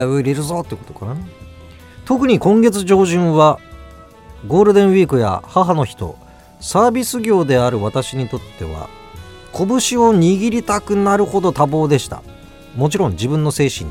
を入れるぞってことかな。特に今月上旬はゴールデンウィークや母の日とサービス業である私にとっては拳を握りたくなるほど多忙でした。もちろん自分の精神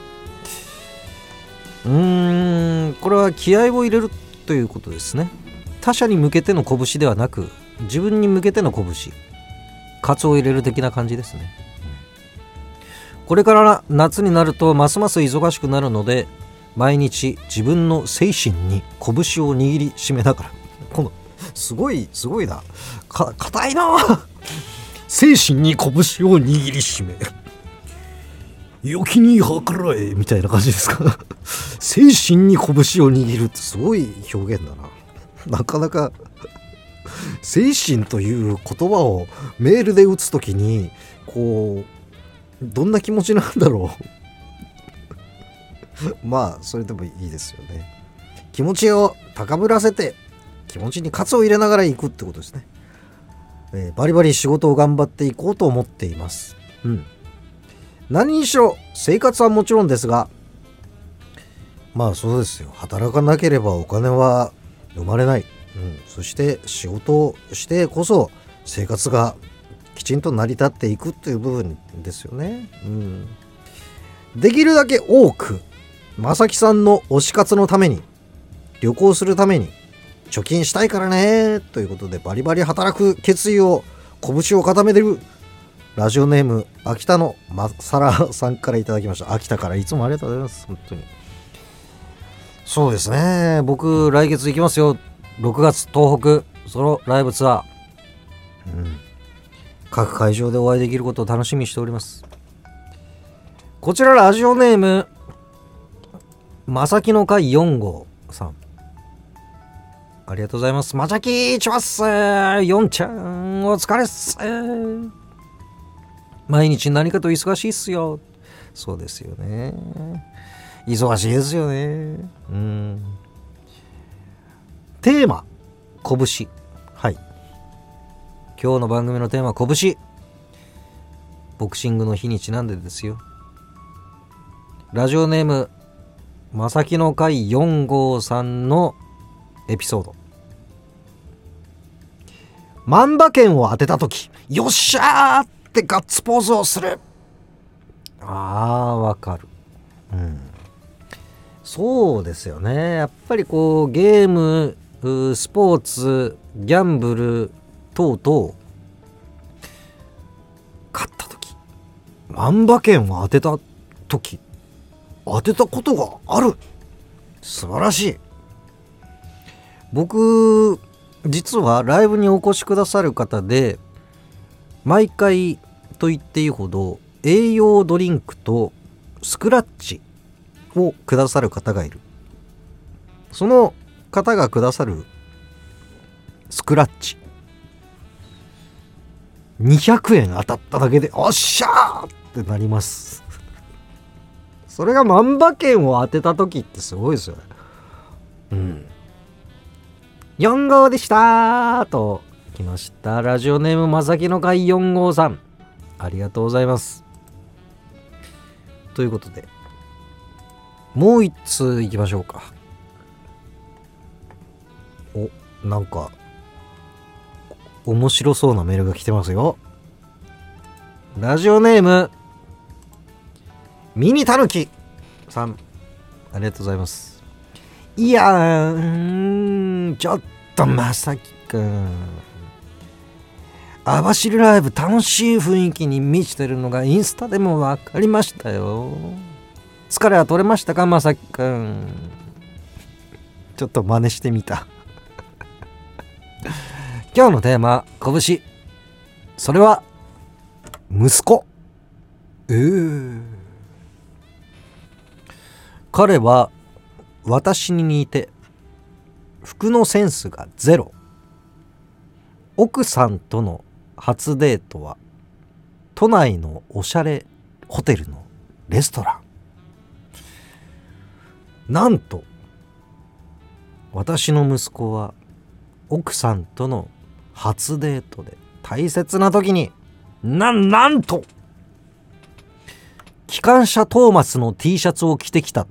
にこれは気合を入れるということですね。他者に向けての拳ではなく自分に向けての拳、カツを入れる的な感じですね。これから夏になるとますます忙しくなるので、毎日自分の精神に拳を握りしめながら、このすごいな、硬いな精神に拳を握りしめ良きに計らえみたいな感じですか精神に拳を握るってすごい表現だな。なかなか精神という言葉をメールで打つときにこうどんな気持ちなんだろうまあそれでもいいですよね。気持ちを高ぶらせて気持ちに喝を入れながら行くってことですね。バリバリ仕事を頑張っていこうと思っています。何にしろ生活はもちろんですが、まあそうですよ、働かなければお金は生まれない、そして仕事をしてこそ生活がきちんと成り立っていくっていう部分ですよね。できるだけ多くまさきさんの推し活のために、旅行するために貯金したいからねということで、バリバリ働く決意を拳を固めてるラジオネーム秋田のまさらさんからいただきました。秋田からいつもありがとうございます。本当にそうですね。僕来月行きますよ。6月東北ソロライブツアー、各会場でお会いできることを楽しみにしております。こちらラジオネームまさきの会4号さん、ありがとうございます。まさきちょっす4ちゃんお疲れっす。毎日何かと忙しいっすよ。そうですよね、忙しいですよね。テーマ拳、はい、今日の番組のテーマは拳、ボクシングの日にちなんでですよ。ラジオネームまさきの会4号さんのエピソード。万馬券を当てたとき、よっしゃーってガッツポーズをする。わかる。そうですよね。やっぱりこうゲーム、スポーツ、ギャンブル等々勝ったとき、万馬券を当てたとき、当てたことがある。素晴らしい。僕実はライブにお越しくださる方で、毎回と言っていいほど栄養ドリンクとスクラッチをくださる方がいる。その方がくださるスクラッチ200円当たっただけでおっしゃーってなります。それが万馬券を当てた時ってすごいですよね。4号でしたーと来ました。ラジオネームまさきの会4号さん、ありがとうございます。ということでもう一通いきましょうか。なんか面白そうなメールが来てますよ。ラジオネームミニタヌキさん、ありがとうございます。いやー、ちょっとまさきくん、網走ライブ楽しい雰囲気に満ちてるのがインスタでも分かりましたよ。疲れは取れましたかまさきくん。ちょっと真似してみた。今日のテーマ拳、それは息子。彼は私に似て服のセンスがゼロ。奥さんとの初デートは都内のおしゃれホテルのレストラン。なんと私の息子は奥さんとの初デートで大切な時になんと着機関車トーマスの T シャツを着てきた